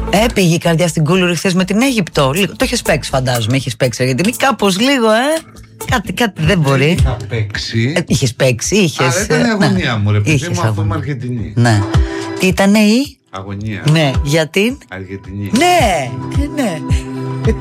Πήγε η καρδιά στην Κούλουρη χθες με την Αίγυπτο. Λίγο. Το είχες παίξει, φαντάζομαι. Είχες παίξει Αργεντινή. Κάπως λίγο, Κάτι δεν μπορεί. Είχα παίξει. Είχες παίξει, Αλλά ήταν η αγωνία μου, ρε παιδί μου, αυτό με Αργεντινή. Ναι. Τι ήτανε η αγωνία. Ναι, γιατί. Αργεντινή. Ναι, ναι.